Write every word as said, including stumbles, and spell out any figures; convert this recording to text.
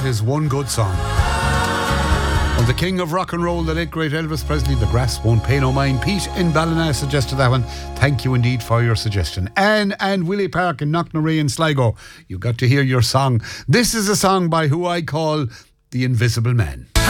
That is one good song. Well, the king of rock and roll, the late great Elvis Presley, The Grass Won't Pay No Mind. Pete in Ballina suggested that one. Thank you indeed for your suggestion. Anne and Willie Park in Knocknarea in Sligo. You got to hear your song. This is a song by who I call The Invisible Man.